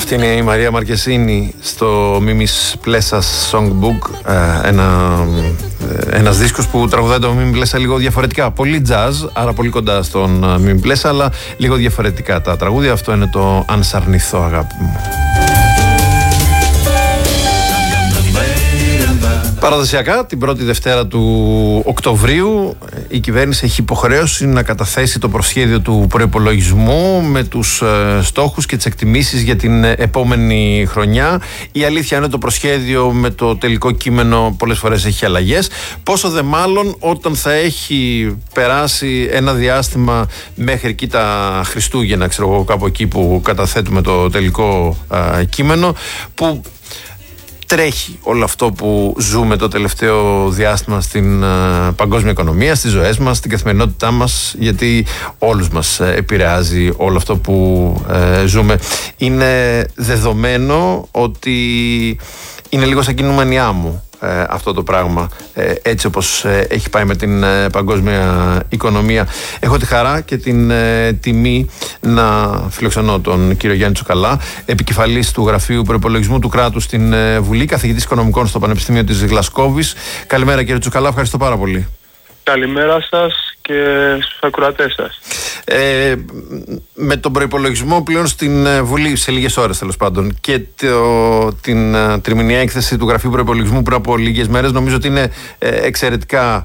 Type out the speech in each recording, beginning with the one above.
Αυτή είναι η Μαρία Μαρκεσίνη στο Μίμης Πλέσας Songbook, ένας δίσκος που τραγουδάει το Μίμη Πλέσα λίγο διαφορετικά. Πολύ jazz, άρα πολύ κοντά στον Μίμη Πλέσα, αλλά λίγο διαφορετικά τα τραγούδια. Αυτό είναι το «Αν σ' αρνηθώ, αγάπη μου». Παραδοσιακά, την πρώτη Δευτέρα του Οκτωβρίου, η κυβέρνηση έχει υποχρέωση να καταθέσει το προσχέδιο του προϋπολογισμού με τους στόχους και τις εκτιμήσεις για την επόμενη χρονιά. Η αλήθεια είναι ότι το προσχέδιο με το τελικό κείμενο πολλές φορές έχει αλλαγές. Πόσο δε μάλλον όταν θα έχει περάσει ένα διάστημα μέχρι εκεί τα Χριστούγεννα, ξέρω εγώ, κάπου εκεί που καταθέτουμε το τελικό κείμενο, που τρέχει όλο αυτό που ζούμε το τελευταίο διάστημα στην παγκόσμια οικονομία, στις ζωές μας, στην καθημερινότητά μας, γιατί όλους μας επηρεάζει όλο αυτό που ζούμε. Είναι δεδομένο ότι είναι λίγο σαν κινούμενη άμμο αυτό το πράγμα, έτσι όπως έχει πάει με την παγκόσμια οικονομία. Έχω τη χαρά και την τιμή να φιλοξενώ τον κύριο Γιάννη Τσουκαλά, επικεφαλής του Γραφείου Προϋπολογισμού του Κράτους στην Βουλή, καθηγητής οικονομικών στο Πανεπιστήμιο της Γλασκόβης. Καλημέρα κύριε Τσουκαλά, ευχαριστώ πάρα πολύ. Καλημέρα σας και στους ακροατές σας. Με τον προϋπολογισμό πλέον στην Βουλή, σε λίγες ώρες τέλος πάντων, και την τριμηνιαία έκθεση του Γραφείου Προϋπολογισμού πριν από λίγες μέρες, νομίζω ότι είναι εξαιρετικά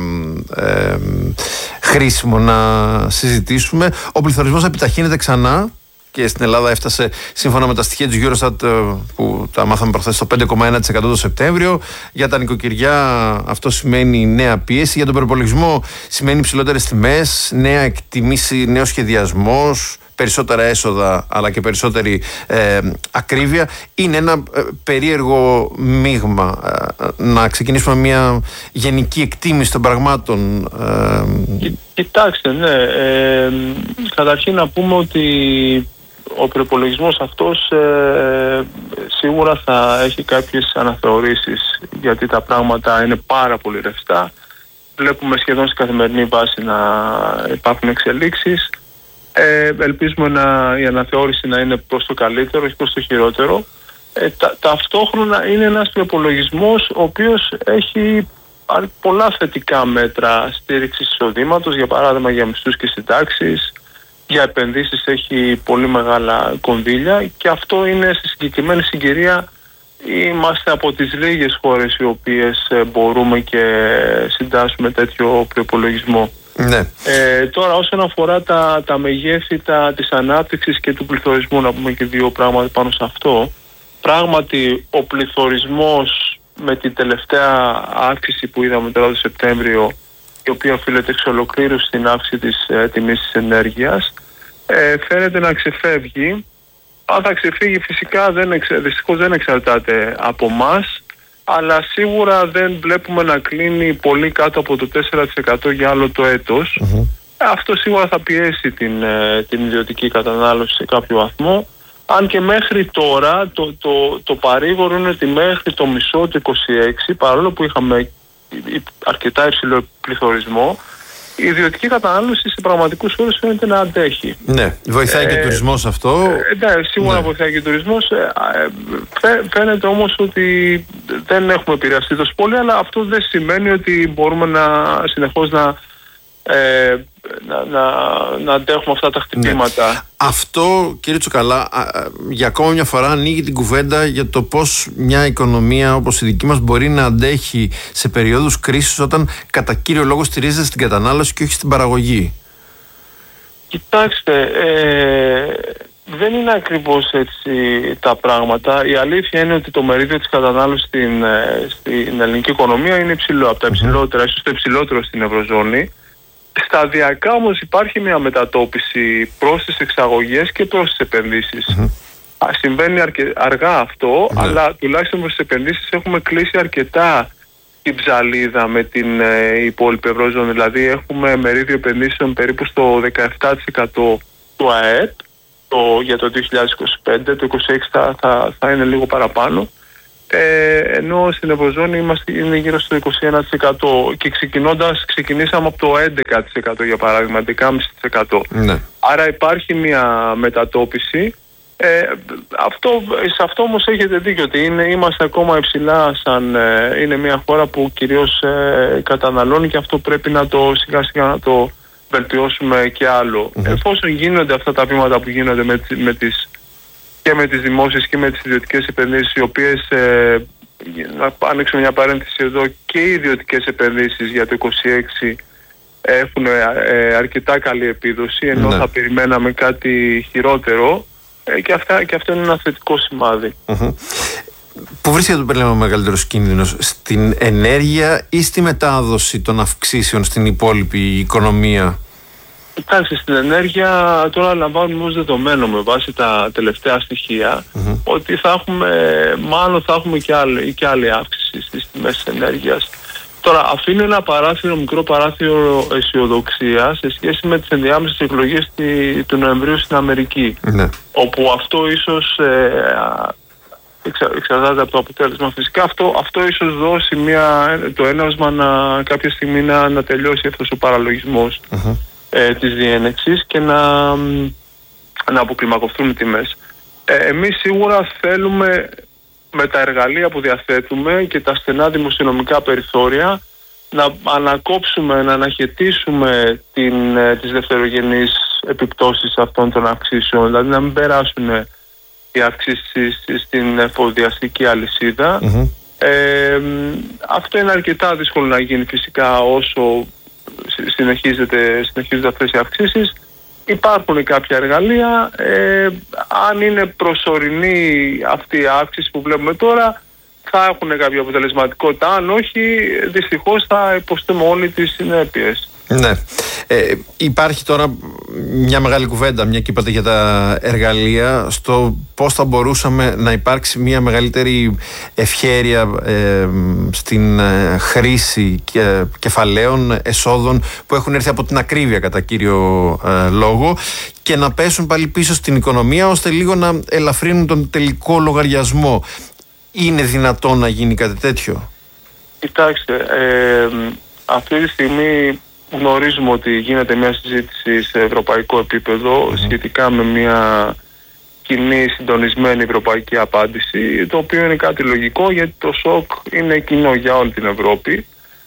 χρήσιμο να συζητήσουμε. Ο πληθωρισμός επιταχύνεται ξανά και στην Ελλάδα έφτασε, σύμφωνα με τα στοιχεία της Eurostat που τα μάθαμε προχθές, στο 5,1% το Σεπτέμβριο. Για τα νοικοκυριά αυτό σημαίνει νέα πίεση. Για τον προϋπολογισμό σημαίνει ψηλότερες τιμές, νέα εκτιμήση, νέος σχεδιασμός, περισσότερα έσοδα αλλά και περισσότερη ακρίβεια. Είναι ένα περίεργο μείγμα. Να ξεκινήσουμε μια γενική εκτίμηση των πραγμάτων. Κοιτάξτε, ναι. Καταρχήν να πούμε ότι ο προϋπολογισμός αυτός σίγουρα θα έχει κάποιες αναθεωρήσεις, γιατί τα πράγματα είναι πάρα πολύ ρευστά. Βλέπουμε σχεδόν σε καθημερινή βάση να υπάρχουν εξελίξεις. Ελπίζουμε η αναθεώρηση να είναι προς το καλύτερο, όχι προς το χειρότερο. Ταυτόχρονα είναι ένας προϋπολογισμός ο οποίος έχει πολλά θετικά μέτρα στήριξης εισοδήματος, για παράδειγμα για μισθούς και συντάξεις. Για επενδύσεις έχει πολύ μεγάλα κονδύλια, και αυτό είναι στη συγκεκριμένη συγκυρία. Είμαστε από τις λίγες χώρες οι οποίες μπορούμε και συντάσσουμε τέτοιο προϋπολογισμό. Ναι. Τώρα όσον αφορά τα μεγέθη της ανάπτυξης και του πληθωρισμού, να πούμε και δύο πράγματα πάνω σε αυτό. Πράγματι ο πληθωρισμός με την τελευταία αύξηση που είδαμε τώρα το Σεπτέμβριο, η οποία οφείλεται εξ ολοκλήρου στην αύξηση της τιμής της ενέργειας, φαίνεται να ξεφεύγει. Αν θα ξεφύγει φυσικά δυστυχώς δεν εξαρτάται από εμάς, αλλά σίγουρα δεν βλέπουμε να κλείνει πολύ κάτω από το 4% για άλλο το έτος. Αυτό σίγουρα θα πιέσει την ιδιωτική κατανάλωση σε κάποιο βαθμό. Αν και μέχρι τώρα το παρήγορο είναι ότι μέχρι το μισό του 26, παρόλο που είχαμε αρκετά υψηλό πληθωρισμό, η ιδιωτική κατανάλωση σε πραγματικούς όρους φαίνεται να αντέχει. Ναι, βοηθάει και ο τουρισμός αυτό. Ναι, σίγουρα βοηθάει και ο τουρισμός. Φαίνεται όμως ότι δεν έχουμε επηρεαστεί τόσο πολύ, αλλά αυτό δεν σημαίνει ότι μπορούμε συνεχώς να αντέχουμε αυτά τα χτυπήματα. Ναι. Αυτό, κύριε Τσουκαλά, για ακόμα μια φορά ανοίγει την κουβέντα για το πώς μια οικονομία όπως η δική μας μπορεί να αντέχει σε περίοδους κρίσης, όταν κατά κύριο λόγο στηρίζεται στην κατανάλωση και όχι στην παραγωγή. Κοιτάξτε, δεν είναι ακριβώς έτσι τα πράγματα. Η αλήθεια είναι ότι το μερίδιο της κατανάλωσης στην ελληνική οικονομία είναι υψηλό, από τα υψηλότερα, ίσως το υψηλότερο στην Ευρωζώνη. Σταδιακά όμως υπάρχει μια μετατόπιση προς τις εξαγωγές και προς τις επενδύσεις. Συμβαίνει αργά αυτό, αλλά τουλάχιστον προς τις επενδύσεις έχουμε κλείσει αρκετά την ψαλίδα με την υπόλοιπη Ευρωζώνη. Δηλαδή έχουμε μερίδιο επενδύσεων περίπου στο 17% του ΑΕΠ για το 2025, το 2026 θα είναι λίγο παραπάνω. Ενώ στην Ευρωζώνη είναι γύρω στο 21% και ξεκινήσαμε από το 11% για παράδειγμα, 11,5%. Ναι. Άρα υπάρχει μια μετατόπιση. Σε αυτό όμως έχετε δίκιο ότι είμαστε ακόμα υψηλά είναι μια χώρα που κυρίως καταναλώνει, και αυτό πρέπει να το σιγά σιγά να το βελτιώσουμε και άλλο. Εφόσον γίνονται αυτά τα βήματα που γίνονται και με τις δημόσιες και με τις ιδιωτικές επενδύσεις, οι οποίες, να ανοίξουμε μια παρένθεση εδώ, και οι ιδιωτικές επενδύσεις για το 2026 έχουν αρκετά καλή επίδοση, ενώ θα περιμέναμε κάτι χειρότερο, και αυτό είναι ένα θετικό σημάδι. Πού βρίσκεται ο μεγαλύτερος κίνδυνος, στην ενέργεια ή στη μετάδοση των αυξήσεων στην υπόλοιπη οικονομία? Κοιτάξτε, στην ενέργεια τώρα λαμβάνουμε ως δεδομένο με βάση τα τελευταία στοιχεία ότι μάλλον θα έχουμε και άλλη αύξηση στις τιμές της ενέργειας. Τώρα αφήνω ένα μικρό παράθυρο αισιοδοξία σε σχέση με τις ενδιάμεσες εκλογές του Νοεμβρίου στην Αμερική, όπου αυτό ίσως εξαρτάται από το αποτέλεσμα. Φυσικά αυτό ίσως δώσει το έναυσμα κάποια στιγμή να τελειώσει αυτός ο παραλογισμός της διένεξης και να αποκλιμακωθούν οι τιμές. Εμείς σίγουρα θέλουμε με τα εργαλεία που διαθέτουμε και τα στενά δημοσιονομικά περιθώρια να ανακόψουμε, να αναχαιτήσουμε τις δευτερογενείς επιπτώσεις αυτών των αυξήσεων, δηλαδή να μην περάσουν οι αυξήσεις στην εφοδιαστική αλυσίδα. Αυτό είναι αρκετά δύσκολο να γίνει φυσικά όσο συνεχίζονται αυτές οι αυξήσεις. Υπάρχουν κάποια εργαλεία. Αν είναι προσωρινή αυτή η αύξηση που βλέπουμε τώρα, θα έχουν κάποια αποτελεσματικότητα. Αν όχι, δυστυχώς θα υποστούμε όλοι τις συνέπειες. Ναι. Υπάρχει τώρα μια μεγάλη κουβέντα, μια και είπατε για τα εργαλεία, στο πώς θα μπορούσαμε να υπάρξει μια μεγαλύτερη ευχέρεια στην χρήση κεφαλαίων, εσόδων που έχουν έρθει από την ακρίβεια κατά κύριο λόγο, και να πέσουν πάλι πίσω στην οικονομία ώστε λίγο να ελαφρύνουν τον τελικό λογαριασμό. Είναι δυνατόν να γίνει κάτι τέτοιο? Κοιτάξτε, αυτή τη στιγμή γνωρίζουμε ότι γίνεται μια συζήτηση σε ευρωπαϊκό επίπεδο σχετικά με μια κοινή συντονισμένη ευρωπαϊκή απάντηση, το οποίο είναι κάτι λογικό γιατί το σοκ είναι κοινό για όλη την Ευρώπη.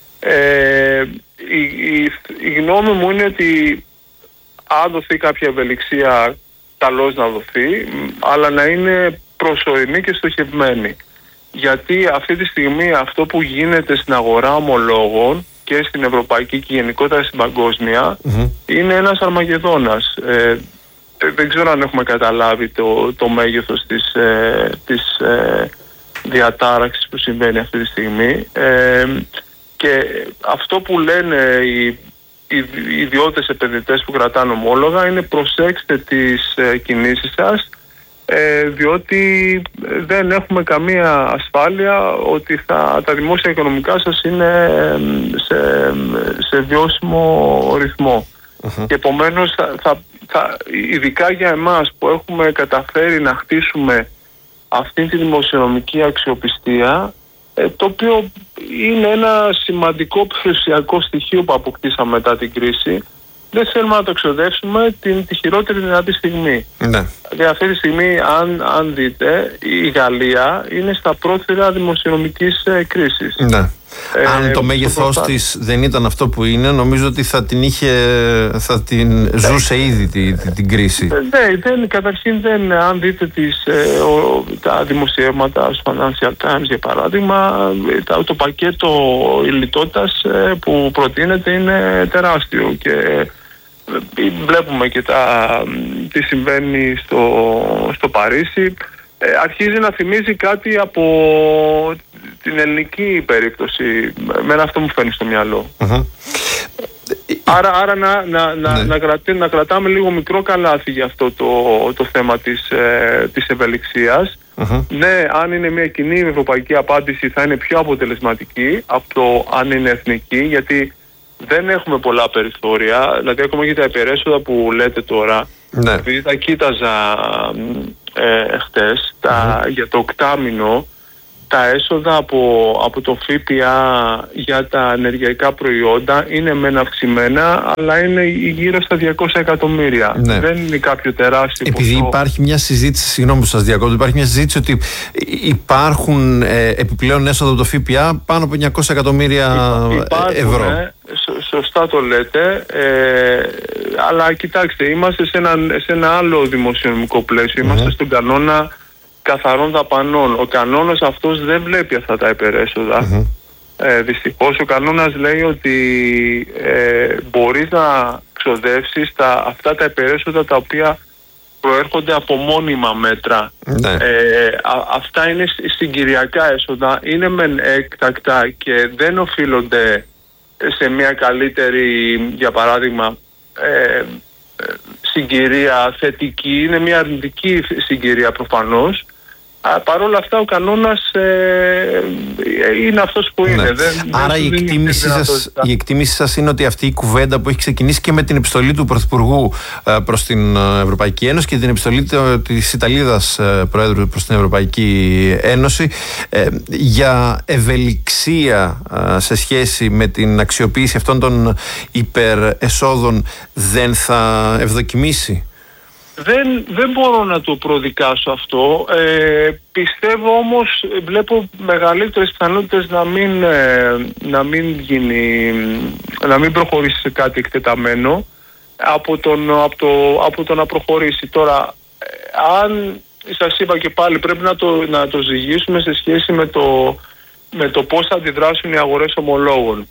Η γνώμη μου είναι ότι αν δοθεί κάποια ευελιξία, καλώς να δοθεί, αλλά να είναι προσωρινή και στοχευμένη. Γιατί αυτή τη στιγμή αυτό που γίνεται στην αγορά ομολόγων και στην ευρωπαϊκή και γενικότερα στην παγκόσμια είναι ένας Αρμαγεδόνας. Δεν ξέρω αν έχουμε καταλάβει το μέγεθος της διατάραξης που συμβαίνει αυτή τη στιγμή, και αυτό που λένε οι ιδιώτες επενδυτές που κρατάνε ομόλογα είναι προσέξτε τις κινήσεις σας, διότι δεν έχουμε καμία ασφάλεια ότι τα δημόσια οικονομικά σας είναι σε βιώσιμο ρυθμό. Και επομένως ειδικά για εμάς που έχουμε καταφέρει να χτίσουμε αυτή τη δημοσιονομική αξιοπιστία, το οποίο είναι ένα σημαντικό περιουσιακό στοιχείο που αποκτήσαμε μετά την κρίση, δεν θέλουμε να το εξοδεύσουμε τη χειρότερη δυνατή στιγμή. Ναι. Δηλαδή αυτή τη στιγμή, αν δείτε, η Γαλλία είναι στα πρόθυρα δημοσιονομικής κρίσης. Ναι. Αν το μέγεθός της δεν ήταν αυτό που είναι, νομίζω ότι θα την ζούσε ήδη την κρίση. Καταρχήν αν δείτε τα δημοσιεύματα στο Financial Times για παράδειγμα, το πακέτο λιτότητας που προτείνεται είναι τεράστιο, και βλέπουμε και τι συμβαίνει στο Παρίσι. Αρχίζει να θυμίζει κάτι από την ελληνική περίπτωση. Μένα αυτό μου φαίνει στο μυαλό. Άρα να κρατάμε λίγο μικρό καλάθι για αυτό το θέμα της ευελιξίας. Ναι, αν είναι μια κοινή ευρωπαϊκή απάντηση θα είναι πιο αποτελεσματική από το αν είναι εθνική, γιατί δεν έχουμε πολλά περιθώρια. Δηλαδή ακόμα και τα υπερέσοδα που λέτε τώρα, επειδή τα κοίταζα χτες για το οκτάμινο, τα έσοδα από το ΦΠΑ για τα ενεργειακά προϊόντα είναι μεν αυξημένα, αλλά είναι γύρω στα 200 εκατομμύρια. Ναι. Δεν είναι κάποιο τεράστιο επειδή ποσό. Υπάρχει μια συζήτηση, συγγνώμη που σας διακόπτω, υπάρχει μια συζήτηση ότι υπάρχουν επιπλέον έσοδα από το ΦΠΑ πάνω από 900 εκατομμύρια ευρώ. Σωστά το λέτε, αλλά κοιτάξτε, είμαστε σε ένα άλλο δημοσιονομικό πλαίσιο, είμαστε στον κανόνα καθαρών δαπανών. Ο κανόνας αυτός δεν βλέπει αυτά τα υπερέσοδα. Δυστυχώς ο κανόνας λέει ότι μπορείς να ξοδεύσεις αυτά τα υπερέσοδα τα οποία προέρχονται από μόνιμα μέτρα. Αυτά είναι συγκυριακά έσοδα, είναι μεν έκτακτα και δεν οφείλονται σε μια καλύτερη, για παράδειγμα, συγκυρία θετική, είναι μια αρνητική συγκυρία προφανώς. Παρ' όλα αυτά ο κανόνας είναι αυτός που είναι. Άρα η εκτίμηση σας είναι ότι αυτή η κουβέντα που έχει ξεκινήσει και με την επιστολή του Πρωθυπουργού προς την Ευρωπαϊκή Ένωση και την επιστολή της Ιταλίδας Προέδρου προς την Ευρωπαϊκή Ένωση για ευελιξία σε σχέση με την αξιοποίηση αυτών των υπερεσόδων δεν θα ευδοκιμήσει? Δεν μπορώ να το προδικάσω αυτό. Πιστεύω όμως, βλέπω μεγαλύτερες πιθανότητες να μην προχωρήσει σε κάτι εκτεταμένο από το να προχωρήσει. Τώρα, αν σας είπα και πάλι, πρέπει να το ζυγίσουμε σε σχέση με το πώς θα αντιδράσουν οι αγορές ομολόγων.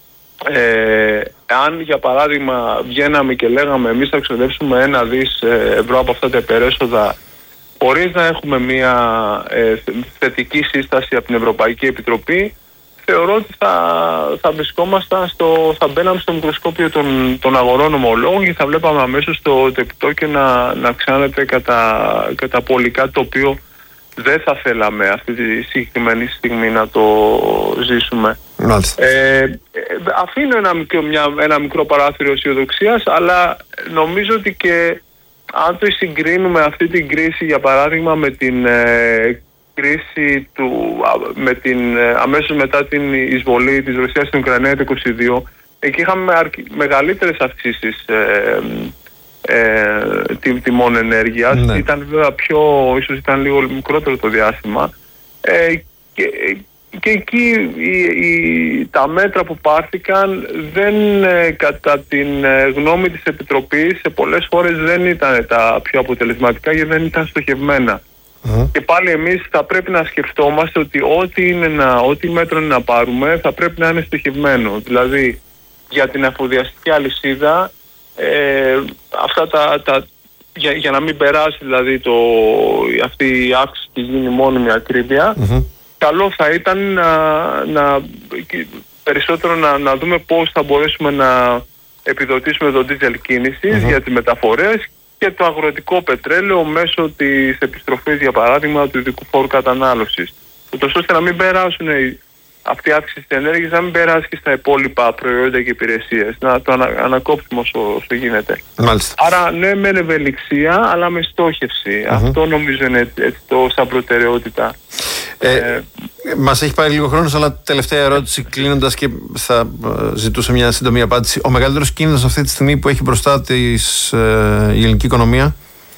Αν για παράδειγμα βγαίναμε και λέγαμε εμείς θα ξοδεύσουμε 1 δις ευρώ από αυτά τα υπερέσοδα χωρίς να έχουμε μια θετική σύσταση από την Ευρωπαϊκή Επιτροπή, θεωρώ ότι θα βρισκόμασταν θα μπαίναμε στο μικροσκόπιο των αγορών ομολόγων και θα βλέπαμε αμέσως το επιτόκιο να αυξάνεται κατά πολύ, κάτι το οποίο δεν θα θέλαμε αυτή τη συγκεκριμένη στιγμή να το ζήσουμε. Αφήνω ένα μικρό παράθυρο αισιοδοξίας, αλλά νομίζω ότι και αν το συγκρίνουμε αυτή την κρίση, για παράδειγμα, με την κρίση αμέσως μετά την εισβολή της Ρωσίας στην Ουκρανία το 2022, εκεί είχαμε μεγαλύτερες αυξήσεις τιμών ενέργειας. Ήταν βέβαια ίσως ήταν λίγο μικρότερο το διάστημα, και εκεί τα μέτρα που πάρθηκαν δεν, κατά την γνώμη της Επιτροπής, σε πολλές χώρες δεν ήταν τα πιο αποτελεσματικά γιατί δεν ήταν στοχευμένα. Και πάλι εμείς θα πρέπει να σκεφτόμαστε ότι ό,τι μέτρο είναι να πάρουμε θα πρέπει να είναι στοχευμένο. Δηλαδή για την εφοδιαστική αλυσίδα, αυτά για να μην περάσει δηλαδή αυτή η αύξηση και γίνει μόνιμη ακρίβεια, καλό θα ήταν περισσότερο να δούμε πώς θα μπορέσουμε να επιδοτήσουμε το diesel κίνησης για τις μεταφορές και το αγροτικό πετρέλαιο μέσω της επιστροφής, για παράδειγμα, του ειδικού φόρου κατανάλωσης. Ούτως ώστε να μην περάσουν αυτή η αύξηση της ενέργειας, να μην περάσει και στα υπόλοιπα προϊόντα και υπηρεσίες. Να το ανακόψουμε όσο γίνεται. Μάλιστα. Άρα ναι, με ευελιξία, αλλά με στόχευση. Αυτό νομίζω είναι σαν προτεραιότητα. Μας έχει πάρει λίγο χρόνος, αλλά τελευταία ερώτηση κλείνοντας, και θα ζητούσα μια σύντομη απάντηση. Ο μεγαλύτερος κίνδυνος αυτή τη στιγμή που έχει μπροστά της η ελληνική οικονομία?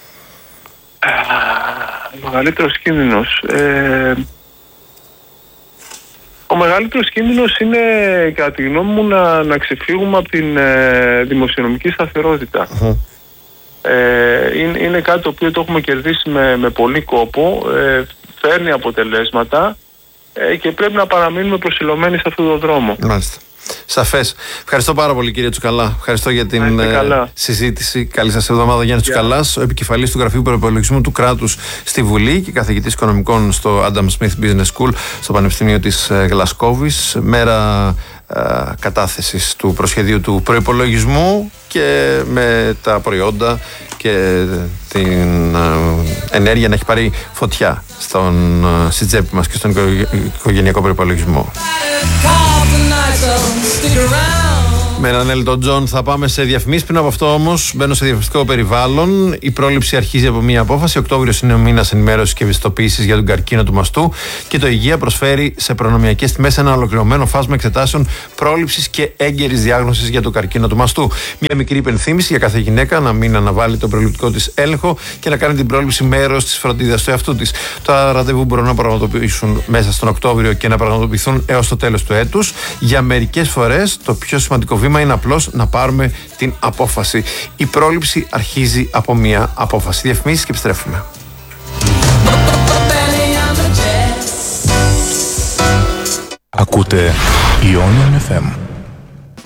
Ο μεγαλύτερος κίνδυνος... Ο μεγαλύτερος κίνδυνος είναι, κατά τη γνώμη μου, να ξεφύγουμε από την δημοσιονομική σταθερότητα. Είναι κάτι το οποίο το έχουμε κερδίσει με πολύ κόπο, φέρνει αποτελέσματα και πρέπει να παραμείνουμε προσιλωμένοι σε αυτόν τον δρόμο. Μάλιστα. Σαφές. Ευχαριστώ πάρα πολύ, κύριε Τσουκαλά. Ευχαριστώ για την συζήτηση. Καλή σας εβδομάδα. Γιάννης Τσουκαλάς, ο επικεφαλής του Γραφείου Προϋπολογισμού του Κράτους στη Βουλή και καθηγητής οικονομικών στο Adam Smith Business School στο Πανεπιστήμιο της Γλασκόβης. Μέρα κατάθεσης του προσχεδίου του προϋπολογισμού και με τα προϊόντα και την ενέργεια να έχει πάρει φωτιά στην τσέπη μας και στον οικογενειακό προϋπολογισμό. Με έναν Elton John θα πάμε σε διαφημίσεις. Πριν από αυτό όμως μπαίνω σε διαφημιστικό περιβάλλον. Η πρόληψη αρχίζει από μία απόφαση. Οκτώβριος είναι ο μήνας ενημέρωσης και ευαισθητοποίησης για τον καρκίνο του μαστού και το Υγεία προσφέρει σε προνομιακές τιμές ένα ολοκληρωμένο φάσμα εξετάσεων πρόληψης και έγκαιρης διάγνωσης για τον καρκίνο του μαστού. Μία μικρή υπενθύμηση για κάθε γυναίκα να μην αναβάλει τον προληπτικό της έλεγχο και να κάνει την πρόληψη μέρος της φροντίδας του εαυτού της. Τα ραντεβού μπορούν να πραγματοποιήσουν μέσα στον Οκτώβριο και να πραγματοποιηθούν έως το τέλος του έτους. Για μερικές φορές το πιο σημαντικό βήμα είναι απλώς να πάρουμε την απόφαση. Η πρόληψη αρχίζει από μία απόφαση. Διαφημίσεις και επιστρέφουμε. Ακούτε Ionian FM.